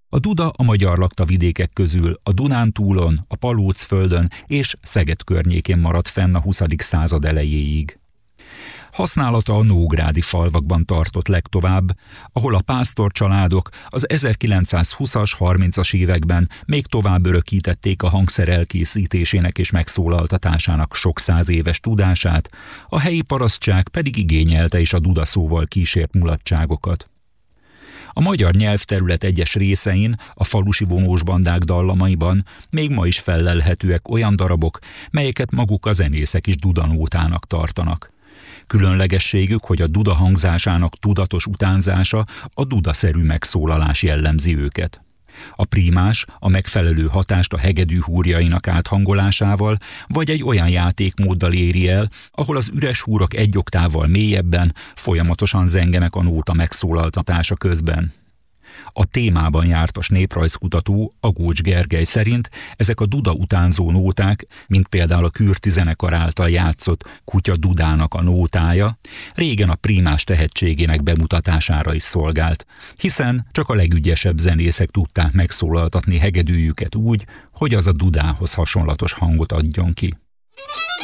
A duda a magyar lakta vidékek közül a Dunántúlon, a Palócföldön és Szeged környékén maradt fenn a 20. század elejéig. Használata a nógrádi falvakban tartott legtovább, ahol a pásztorcsaládok az 1920-as, 30-as években még tovább örökítették a hangszer elkészítésének és megszólaltatásának sok száz éves tudását, a helyi parasztság pedig igényelte is a dudaszóval kísért mulatságokat. A magyar nyelvterület egyes részein, a falusi vonósbandák dallamaiban még ma is fellelhetőek olyan darabok, melyeket maguk a zenészek is dudanótának tartanak. Különlegességük, hogy a duda hangzásának tudatos utánzása, a dudaszerű megszólalás jellemzi őket. A prímás a megfelelő hatást a hegedű húrjainak áthangolásával, vagy egy olyan játékmóddal éri el, ahol az üres húrok egy oktávval mélyebben, folyamatosan zengenek a nóta megszólaltatása közben. A témában jártas néprajzkutató Agócs Gergely szerint ezek a duda utánzó nóták, mint például a Kürti zenekar által játszott Kutya Dudának a nótája, régen a prímás tehetségének bemutatására is szolgált, hiszen csak a legügyesebb zenészek tudták megszólaltatni hegedűjüket úgy, hogy az a dudához hasonlatos hangot adjon ki.